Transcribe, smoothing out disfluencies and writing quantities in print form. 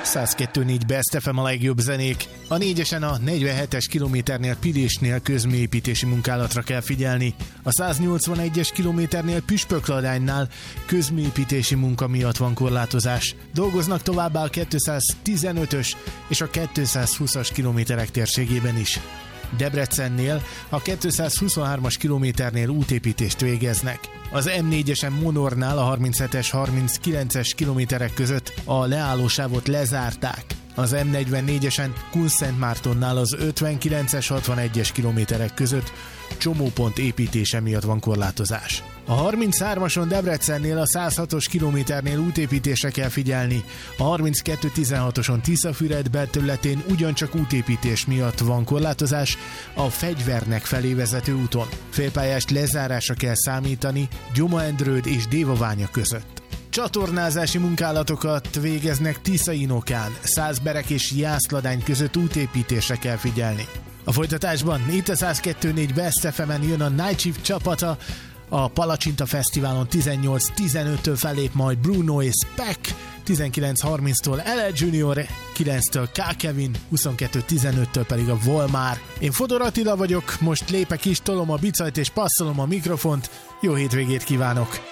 102.4 Best FM a legjobb zenék. A 4-esen a 47-es kilométernél Pilésnél közműépítési munkálatra kell figyelni. A 181-es kilométernél Püspökladánynál közműépítési munka miatt van korlátozás. Dolgoznak továbbá a 215-ös és a 220-as kilométerek térségében is. Debrecennél a 223-as kilométernél útépítést végeznek. Az M4-esen Monornál a 37-es, 39-es kilométerek között a leállósávot lezárták. Az M44-esen Kunszentmártonnál az 59-es, 61-es kilométerek között csomópont építése miatt van korlátozás. A 33-ason Debrecennél a 106-os kilométernél útépítésre kell figyelni. A 32-16-oson Tiszafüred belterületén ugyancsak útépítés miatt van korlátozás a Fegyvernek felé vezető úton. Félpályás lezárásra kell számítani Gyoma-Endrőd és Dévaványa között. Csatornázási munkálatokat végeznek Tiszainokán, Szászberek és Jászladány között útépítésre kell figyelni. A folytatásban itt a 102.4 Best FM-en jön a Night Shift csapata. A Palacsinta Fesztiválon 18-15-től fellép majd Bruno és Speck, 19:30-tól LL Junior, 9-től K. Kevin, 22:15-től pedig a Volmár. Én Fodor Attila vagyok, most lépek is, tolom a bicajt és passzolom a mikrofont. Jó hétvégét kívánok!